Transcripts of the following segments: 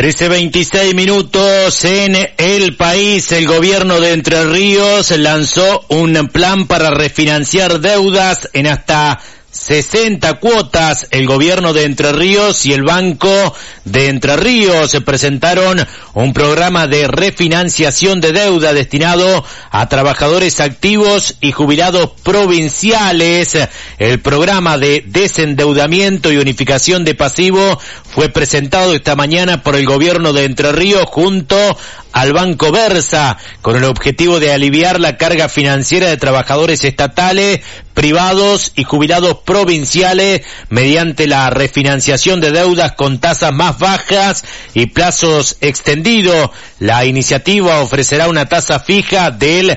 13:26 minutos en el país. El gobierno de Entre Ríos lanzó un plan para refinanciar deudas en hasta 60 cuotas. El gobierno de Entre Ríos y el Banco de Entre Ríos presentaron un programa de refinanciación de deuda destinado a trabajadores activos y jubilados provinciales. El programa de desendeudamiento y unificación de pasivo fue presentado esta mañana por el gobierno de Entre Ríos junto al Banco Versa, con el objetivo de aliviar la carga financiera de trabajadores estatales, privados y jubilados provinciales mediante la refinanciación de deudas con tasas más bajas y plazos extendidos. La iniciativa ofrecerá una tasa fija del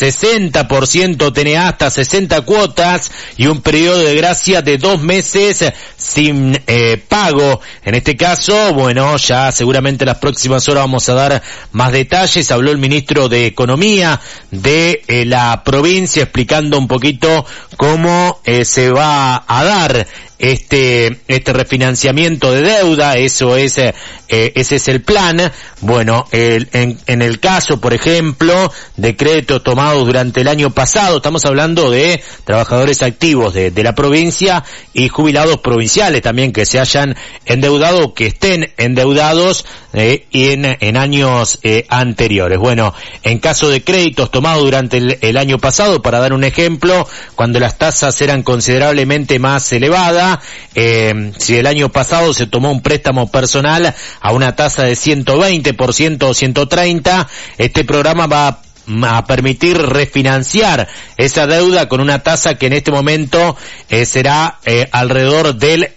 60% TNA hasta 60 cuotas y un periodo de gracia de 2 meses sin pago. En este caso, bueno, ya seguramente en las próximas horas vamos a dar más detalles. Habló el ministro de Economía de la provincia explicando un poquito cómo se va a dar este refinanciamiento de deuda. Eso es ese es el plan. Bueno, en el caso, por ejemplo, de créditos tomados durante el año pasado, estamos hablando de trabajadores activos de la provincia y jubilados provinciales también que se hayan endeudado o que estén endeudados en años anteriores. Bueno, en caso de créditos tomados durante el año pasado, para dar un ejemplo, cuando las tasas eran considerablemente más elevadas, si el año pasado se tomó un préstamo personal a una tasa de 120% o 130%, este programa va a permitir refinanciar esa deuda con una tasa que en este momento será alrededor del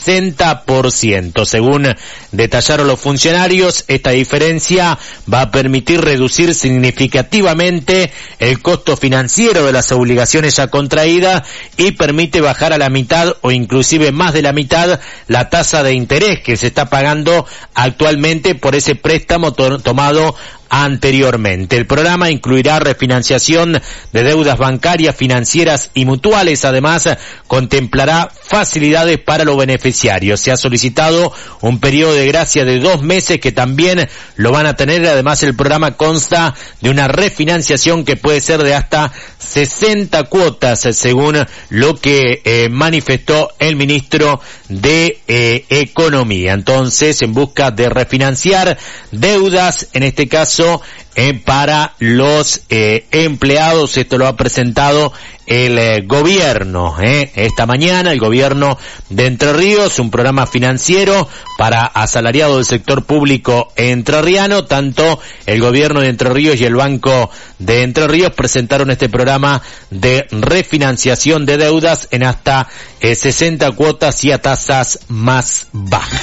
60%. Según detallaron los funcionarios, esta diferencia va a permitir reducir significativamente el costo financiero de las obligaciones ya contraídas y permite bajar a la mitad o inclusive más de la mitad la tasa de interés que se está pagando actualmente por ese préstamo tomado anteriormente. El programa incluirá refinanciación de deudas bancarias, financieras y mutuales. Además, contemplará facilidades para los beneficiarios. Se ha solicitado un periodo de gracia de 2 meses que también lo van a tener. Además, el programa consta de una refinanciación que puede ser de hasta 60 cuotas, según lo que manifestó el ministro de Economía. Entonces, en busca de refinanciar deudas, en este caso, para los empleados. Esto lo ha presentado el gobierno esta mañana, el gobierno de Entre Ríos, un programa financiero para asalariados del sector público entrerriano. Tanto el gobierno de Entre Ríos y el Banco de Entre Ríos presentaron este programa de refinanciación de deudas en hasta 60 cuotas y a tasas más bajas.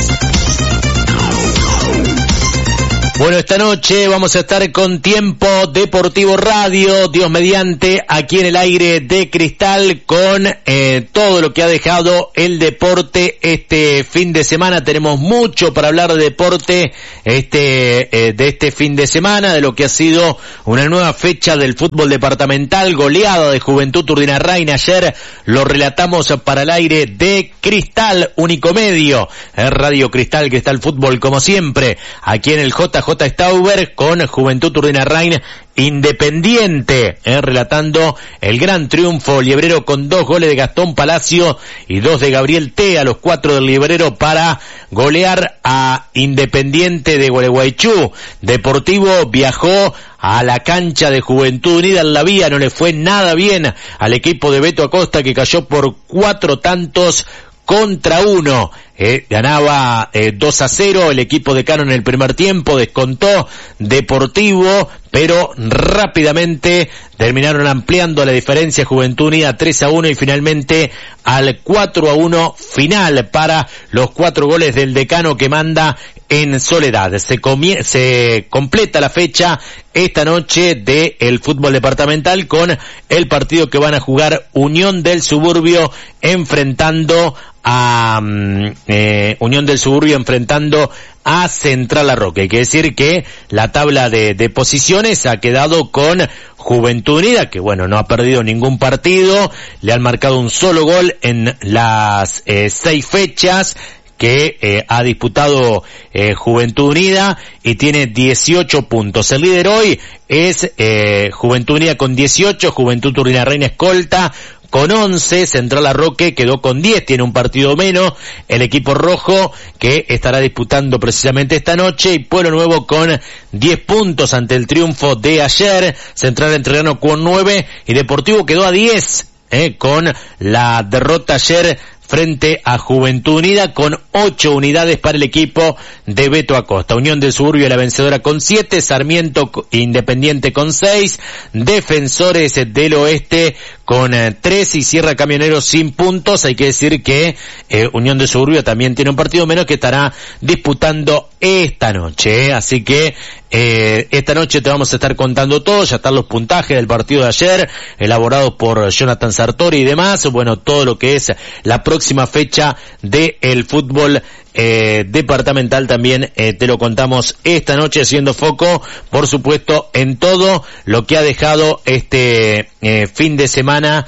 Bueno, esta noche vamos a estar con Tiempo Deportivo Radio, Dios mediante, aquí en el aire de Cristal, con todo lo que ha dejado el deporte este fin de semana. Tenemos mucho para hablar de deporte de este fin de semana, de lo que ha sido una nueva fecha del fútbol departamental, goleada de Juventud Urdinarrain. Ayer lo relatamos para el aire de Cristal, único medio, Radio Cristal, Cristal Fútbol, como siempre, aquí en el JJ Stauber, con Juventud Urdinarrain Independiente, relatando el gran triunfo liebrero con 2 goles de Gastón Palacio y 2 de Gabriel T, a los 4 del liebrero, para golear a Independiente de Gualeguaychú. Deportivo viajó a la cancha de Juventud Unida en La Vía, no le fue nada bien al equipo de Beto Acosta, que cayó por 4 tantos contra 1. Ganaba 2-0 el equipo de Cano en el primer tiempo, descontó Deportivo, pero rápidamente terminaron ampliando la diferencia. Juventud Unida 3-1 y finalmente al 4-1 final para los 4 goles del decano, que manda en Soledad. Se completa la fecha esta noche del fútbol departamental con el partido que van a jugar Unión del Suburbio enfrentando a Central La Roca. Hay que decir que la tabla de posiciones ha quedado con Juventud Unida, que bueno, no ha perdido ningún partido, le han marcado un solo gol en las 6 fechas, que ha disputado Juventud Unida y tiene 18 puntos. El líder hoy es Juventud Unida con 18, Juventud Turrilarreña escolta con 11, Central Arroque quedó con 10, tiene un partido menos, el equipo rojo que estará disputando precisamente esta noche, y Pueblo Nuevo con 10 puntos ante el triunfo de ayer, Central Entrerriano con 9 y Deportivo quedó a 10 con la derrota ayer frente a Juventud Unida, con 8 unidades para el equipo de Beto Acosta. Unión del Suburbio la vencedora con 7, Sarmiento Independiente con 6, Defensores del Oeste con 3 y Sierra Camioneros sin puntos. Hay que decir que Unión del Suburbio también tiene un partido menos que estará disputando esta noche, así que esta noche te vamos a estar contando todo, ya están los puntajes del partido de ayer, elaborados por Jonathan Sartori y demás, bueno, todo lo que es la próxima fecha del fútbol departamental también te lo contamos esta noche, haciendo foco, por supuesto, en todo lo que ha dejado este fin de semana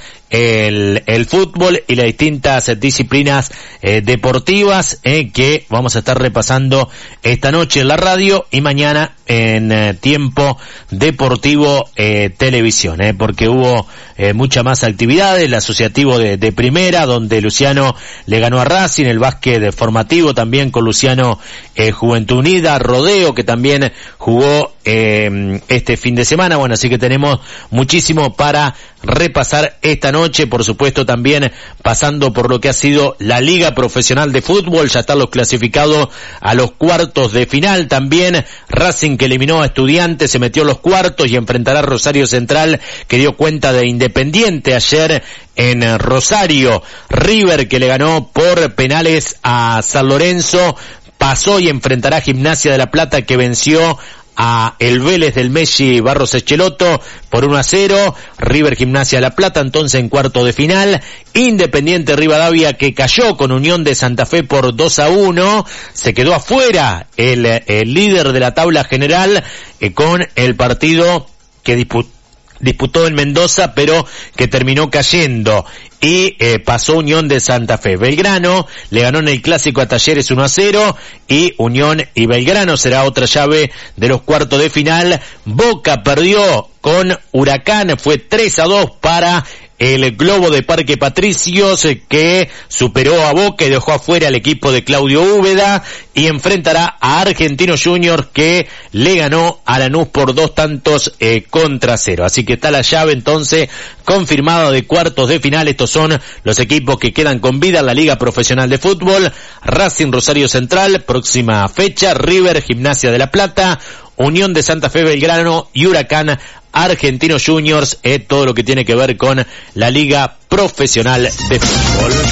el fútbol y las distintas disciplinas deportivas que vamos a estar repasando esta noche en la radio y mañana en Tiempo Deportivo Televisión, porque hubo mucha más actividad, el asociativo de primera, donde Luciano le ganó a Racing, el básquet formativo también con Luciano Juventud Unida, rodeo que también jugó este fin de semana. Bueno, así que tenemos muchísimo para repasar esta noche, por supuesto también pasando por lo que ha sido la Liga Profesional de Fútbol, ya están los clasificados a los cuartos de final también, Racing que eliminó a Estudiantes, se metió a los cuartos y enfrentará a Rosario Central que dio cuenta de Independiente ayer en Rosario, River que le ganó por penales a San Lorenzo, pasó y enfrentará a Gimnasia de La Plata que venció a el Vélez del Messi Barros Echeloto por 1-0, River Gimnasia de La Plata entonces en cuarto de final, Independiente Rivadavia que cayó con Unión de Santa Fe por 2-1, se quedó afuera el líder de la tabla general con el partido que disputó en Mendoza, pero que terminó cayendo, y pasó Unión de Santa Fe. Belgrano le ganó en el clásico a Talleres 1-0, y Unión y Belgrano será otra llave de los cuartos de final. Boca perdió con Huracán, fue 3-2 para el Globo de Parque Patricios, que superó a Boca y dejó afuera al equipo de Claudio Úbeda, y enfrentará a Argentino Juniors que le ganó a Lanús por 2-0. Así que está la llave entonces confirmada de cuartos de final. Estos son los equipos que quedan con vida en la Liga Profesional de Fútbol: Racing Rosario Central, próxima fecha, River Gimnasia de La Plata, Unión de Santa Fe Belgrano y Huracán Argentinos Juniors, todo lo que tiene que ver con la Liga Profesional de Fútbol.